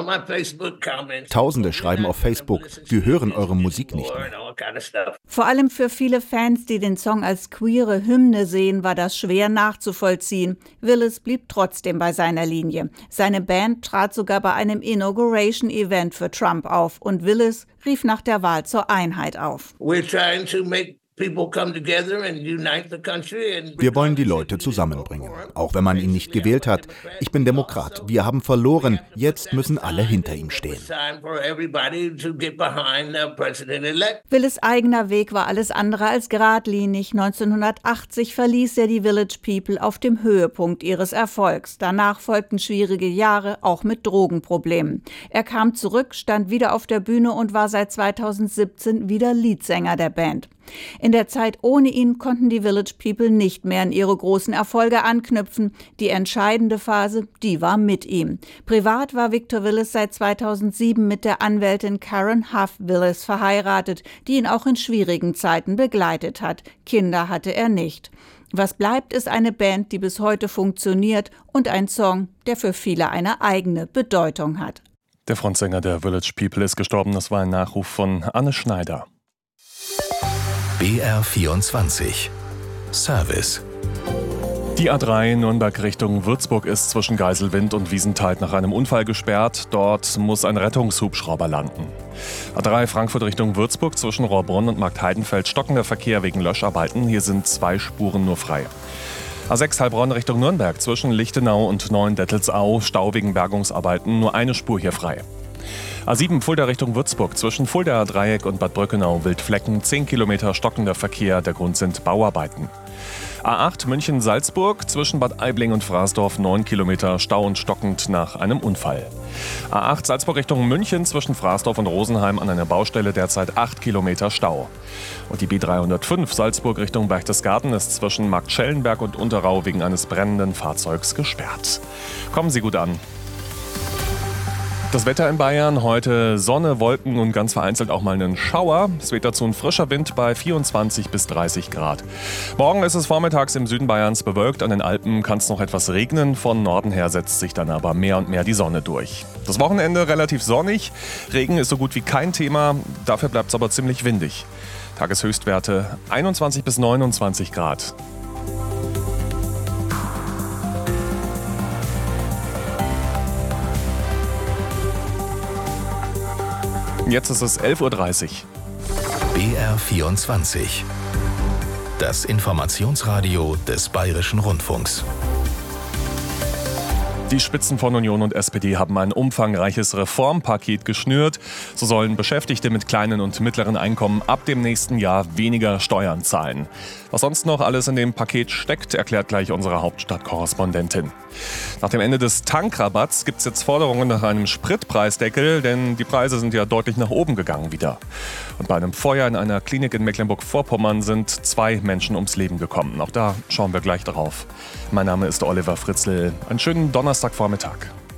Tausende schreiben auf Facebook, wir hören eure Musik nicht mehr. Vor allem für viele Fans, die den Song als queere Hymne sehen, war das schwer nachzuvollziehen. Willis blieb trotzdem bei seiner Linie. Seine Band trat sogar bei einem Inauguration-Event für Trump auf und Willis rief nach der Wahl zur Einheit auf. Wir wollen die Leute zusammenbringen, auch wenn man ihn nicht gewählt hat. Ich bin Demokrat. Wir haben verloren. Jetzt müssen alle hinter ihm stehen. Willis' eigener Weg war alles andere als geradlinig. 1980 verließ er die Village People auf dem Höhepunkt ihres Erfolgs. Danach folgten schwierige Jahre, auch mit Drogenproblemen. Er kam zurück, stand wieder auf der Bühne und war seit 2017 wieder Leadsänger der Band. In der Zeit ohne ihn konnten die Village People nicht mehr an ihre großen Erfolge anknüpfen. Die entscheidende Phase, die war mit ihm. Privat war Victor Willis seit 2007 mit der Anwältin Karen Huff Willis verheiratet, die ihn auch in schwierigen Zeiten begleitet hat. Kinder hatte er nicht. Was bleibt, ist eine Band, die bis heute funktioniert und ein Song, der für viele eine eigene Bedeutung hat. Der Frontsänger der Village People ist gestorben. Das war ein Nachruf von Anne Schneider. BR24 Service. Die A3 Nürnberg Richtung Würzburg ist zwischen Geiselwind und Wiesenthal nach einem Unfall gesperrt. Dort muss ein Rettungshubschrauber landen. A3 Frankfurt Richtung Würzburg zwischen Rohrbrunn und Marktheidenfeld stockender Verkehr wegen Löscharbeiten. Hier sind 2 Spuren nur frei. A6 Heilbronn Richtung Nürnberg zwischen Lichtenau und Neuendettelsau Stau wegen Bergungsarbeiten. Nur eine Spur hier frei. A7 Fulda Richtung Würzburg zwischen Fuldaer Dreieck und Bad Brückenau Wildflecken 10 Kilometer stockender Verkehr, der Grund sind Bauarbeiten. A8 München-Salzburg zwischen Bad Aibling und Fraßdorf 9 Kilometer Stau und stockend nach einem Unfall. A8 Salzburg Richtung München zwischen Fraßdorf und Rosenheim an einer Baustelle derzeit 8 Kilometer Stau. Und die B305 Salzburg Richtung Berchtesgaden ist zwischen Marktschellenberg und Unterrau wegen eines brennenden Fahrzeugs gesperrt. Kommen Sie gut an. Das Wetter in Bayern, heute Sonne, Wolken und ganz vereinzelt auch mal einen Schauer. Es weht dazu ein frischer Wind bei 24 bis 30 Grad. Morgen ist es vormittags im Süden Bayerns bewölkt. An den Alpen kann es noch etwas regnen. Von Norden her setzt sich dann aber mehr und mehr die Sonne durch. Das Wochenende relativ sonnig. Regen ist so gut wie kein Thema. Dafür bleibt es aber ziemlich windig. Tageshöchstwerte 21 bis 29 Grad. Jetzt ist es 11:30 Uhr. BR24. Das Informationsradio des Bayerischen Rundfunks. Die Spitzen von Union und SPD haben ein umfangreiches Reformpaket geschnürt. So sollen Beschäftigte mit kleinen und mittleren Einkommen ab dem nächsten Jahr weniger Steuern zahlen. Was sonst noch alles in dem Paket steckt, erklärt gleich unsere Hauptstadtkorrespondentin. Nach dem Ende des Tankrabatts gibt es jetzt Forderungen nach einem Spritpreisdeckel, denn die Preise sind ja deutlich nach oben gegangen wieder. Und bei einem Feuer in einer Klinik in Mecklenburg-Vorpommern sind 2 Menschen ums Leben gekommen. Auch da schauen wir gleich drauf. Mein Name ist Oliver Fritzl. Einen schönen Donnerstagvormittag.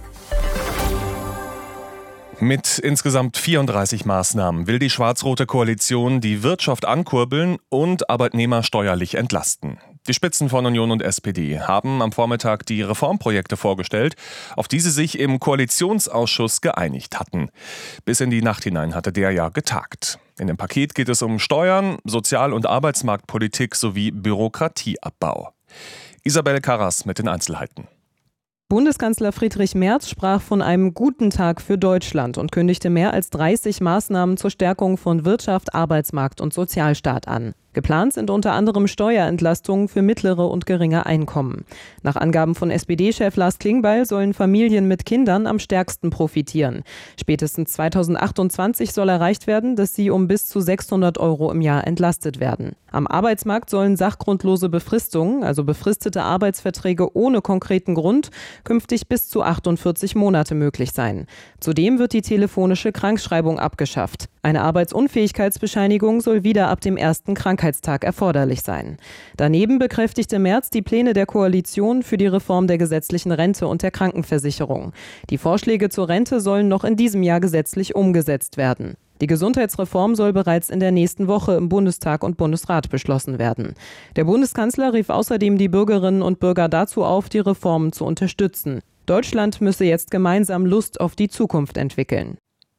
Mit insgesamt 34 Maßnahmen will die schwarz-rote Koalition die Wirtschaft ankurbeln und Arbeitnehmer steuerlich entlasten. Die Spitzen von Union und SPD haben am Vormittag die Reformprojekte vorgestellt, auf die sie sich im Koalitionsausschuss geeinigt hatten. Bis in die Nacht hinein hatte der ja getagt. In dem Paket geht es um Steuern, Sozial- und Arbeitsmarktpolitik sowie Bürokratieabbau. Isabel Karras mit den Einzelheiten. Bundeskanzler Friedrich Merz sprach von einem guten Tag für Deutschland und kündigte mehr als 30 Maßnahmen zur Stärkung von Wirtschaft, Arbeitsmarkt und Sozialstaat an. Geplant sind unter anderem Steuerentlastungen für mittlere und geringe Einkommen. Nach Angaben von SPD-Chef Lars Klingbeil sollen Familien mit Kindern am stärksten profitieren. Spätestens 2028 soll erreicht werden, dass sie um bis zu 600 € im Jahr entlastet werden. Am Arbeitsmarkt sollen sachgrundlose Befristungen, also befristete Arbeitsverträge ohne konkreten Grund, künftig bis zu 48 Monate möglich sein. Zudem wird die telefonische Krankschreibung abgeschafft. Eine Arbeitsunfähigkeitsbescheinigung soll wieder ab dem ersten Krankheitstag erforderlich sein. Daneben bekräftigte Merz die Pläne der Koalition für die Reform der gesetzlichen Rente und der Krankenversicherung. Die Vorschläge zur Rente sollen noch in diesem Jahr gesetzlich umgesetzt werden. Die Gesundheitsreform soll bereits in der nächsten Woche im Bundestag und Bundesrat beschlossen werden. Der Bundeskanzler rief außerdem die Bürgerinnen und Bürger dazu auf, die Reformen zu unterstützen. Deutschland müsse jetzt gemeinsam Lust auf die Zukunft entwickeln.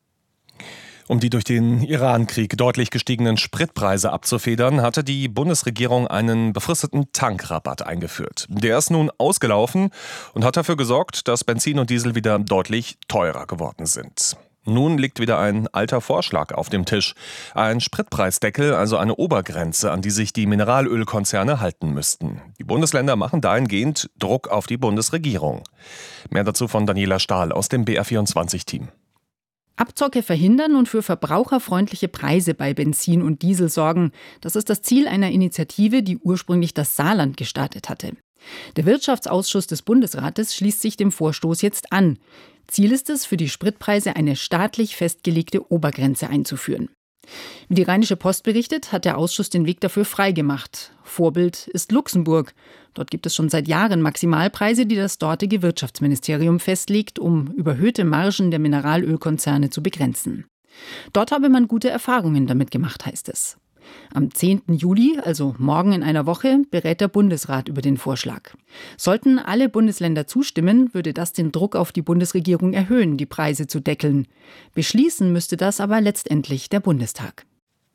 Um die durch den Iran-Krieg deutlich gestiegenen Spritpreise abzufedern, hatte die Bundesregierung einen befristeten Tankrabatt eingeführt. Der ist nun ausgelaufen und hat dafür gesorgt, dass Benzin und Diesel wieder deutlich teurer geworden sind. Nun liegt wieder ein alter Vorschlag auf dem Tisch. Ein Spritpreisdeckel, also eine Obergrenze, an die sich die Mineralölkonzerne halten müssten. Die Bundesländer machen dahingehend Druck auf die Bundesregierung. Mehr dazu von Daniela Stahl aus dem BR24-Team. Abzocke verhindern und für verbraucherfreundliche Preise bei Benzin und Diesel sorgen. Das ist das Ziel einer Initiative, die ursprünglich das Saarland gestartet hatte. Der Wirtschaftsausschuss des Bundesrates schließt sich dem Vorstoß jetzt an. Ziel ist es, für die Spritpreise eine staatlich festgelegte Obergrenze einzuführen. Wie die Rheinische Post berichtet, hat der Ausschuss den Weg dafür freigemacht. Vorbild ist Luxemburg. Dort gibt es schon seit Jahren Maximalpreise, die das dortige Wirtschaftsministerium festlegt, um überhöhte Margen der Mineralölkonzerne zu begrenzen. Dort habe man gute Erfahrungen damit gemacht, heißt es. Am 10. Juli, also morgen in einer Woche, berät der Bundesrat über den Vorschlag. Sollten alle Bundesländer zustimmen, würde das den Druck auf die Bundesregierung erhöhen, die Preise zu deckeln. Beschließen müsste das aber letztendlich der Bundestag.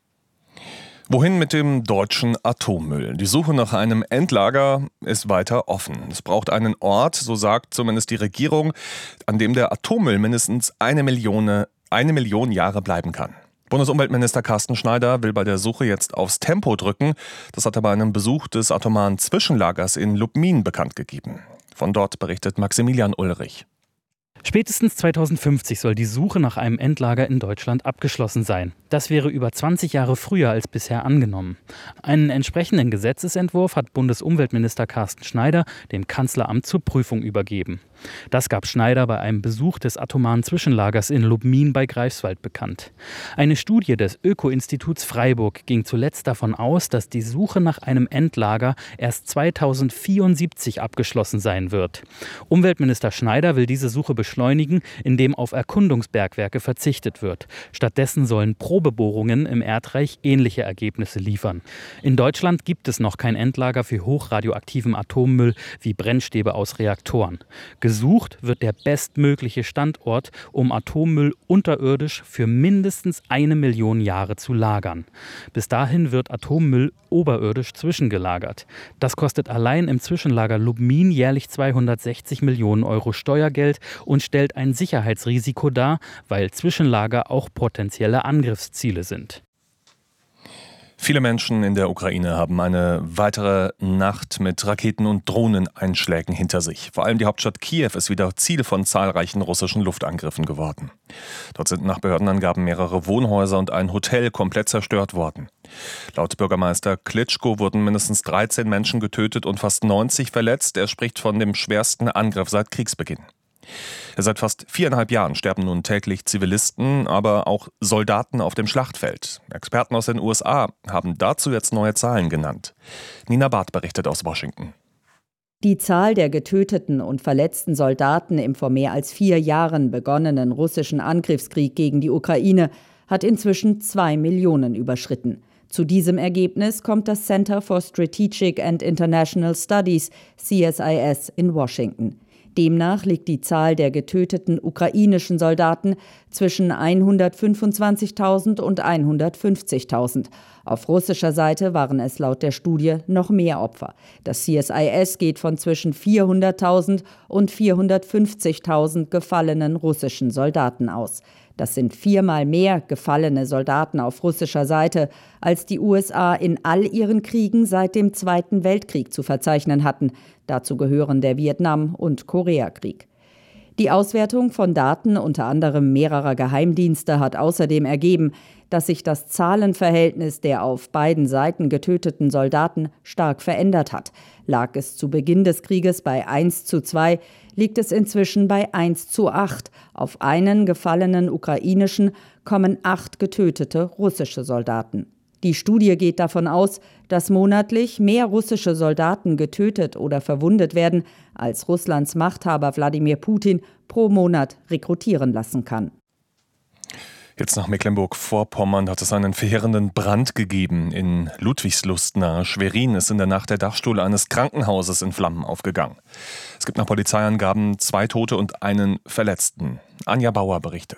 Wohin mit dem deutschen Atommüll? Die Suche nach einem Endlager ist weiter offen. Es braucht einen Ort, so sagt zumindest die Regierung, an dem der Atommüll mindestens eine Million Jahre bleiben kann. Bundesumweltminister Carsten Schneider will bei der Suche jetzt aufs Tempo drücken. Das hat er bei einem Besuch des atomaren Zwischenlagers in Lubmin bekannt gegeben. Von dort berichtet Maximilian Ulrich. Spätestens 2050 soll die Suche nach einem Endlager in Deutschland abgeschlossen sein. Das wäre über 20 Jahre früher als bisher angenommen. Einen entsprechenden Gesetzesentwurf hat Bundesumweltminister Carsten Schneider dem Kanzleramt zur Prüfung übergeben. Das gab Schneider bei einem Besuch des atomaren Zwischenlagers in Lubmin bei Greifswald bekannt. Eine Studie des Öko-Instituts Freiburg ging zuletzt davon aus, dass die Suche nach einem Endlager erst 2074 abgeschlossen sein wird. Umweltminister Schneider will diese Suche beschleunigen, indem auf Erkundungsbergwerke verzichtet wird. Stattdessen sollen Probebohrungen im Erdreich ähnliche Ergebnisse liefern. In Deutschland gibt es noch kein Endlager für hochradioaktiven Atommüll wie Brennstäbe aus Reaktoren. Gesucht wird der bestmögliche Standort, um Atommüll unterirdisch für mindestens 1 Million Jahre zu lagern. Bis dahin wird Atommüll oberirdisch zwischengelagert. Das kostet allein im Zwischenlager Lubmin jährlich 260 Millionen Euro Steuergeld und stellt ein Sicherheitsrisiko dar, weil Zwischenlager auch potenzielle Angriffsziele sind. Viele Menschen in der Ukraine haben eine weitere Nacht mit Raketen- und Drohneneinschlägen hinter sich. Vor allem die Hauptstadt Kiew ist wieder Ziel von zahlreichen russischen Luftangriffen geworden. Dort sind nach Behördenangaben mehrere Wohnhäuser und ein Hotel komplett zerstört worden. Laut Bürgermeister Klitschko wurden mindestens 13 Menschen getötet und fast 90 verletzt. Er spricht von dem schwersten Angriff seit Kriegsbeginn. Seit fast 4,5 Jahren sterben nun täglich Zivilisten, aber auch Soldaten auf dem Schlachtfeld. Experten aus den USA haben dazu jetzt neue Zahlen genannt. Nina Barth berichtet aus Washington. Die Zahl der getöteten und verletzten Soldaten im vor mehr als 4 Jahren begonnenen russischen Angriffskrieg gegen die Ukraine hat inzwischen 2 Millionen überschritten. Zu diesem Ergebnis kommt das Center for Strategic and International Studies, CSIS, in Washington. Demnach liegt die Zahl der getöteten ukrainischen Soldaten zwischen 125.000 und 150.000. Auf russischer Seite waren es laut der Studie noch mehr Opfer. Das CSIS geht von zwischen 400.000 und 450.000 gefallenen russischen Soldaten aus. Das sind 4-mal mehr gefallene Soldaten auf russischer Seite, als die USA in all ihren Kriegen seit dem Zweiten Weltkrieg zu verzeichnen hatten. Dazu gehören der Vietnam- und Koreakrieg. Die Auswertung von Daten unter anderem mehrerer Geheimdienste hat außerdem ergeben, dass sich das Zahlenverhältnis der auf beiden Seiten getöteten Soldaten stark verändert hat. Lag es zu Beginn des Krieges bei 1:2, liegt es inzwischen bei 1:8. Auf einen gefallenen ukrainischen kommen 8 getötete russische Soldaten. Die Studie geht davon aus, dass monatlich mehr russische Soldaten getötet oder verwundet werden, als Russlands Machthaber Wladimir Putin pro Monat rekrutieren lassen kann. Jetzt nach Mecklenburg-Vorpommern hat es einen verheerenden Brand gegeben. In Ludwigslust nahe Schwerin ist in der Nacht der Dachstuhl eines Krankenhauses in Flammen aufgegangen. Es gibt nach Polizeiangaben 2 Tote und einen Verletzten. Anja Bauer berichtet.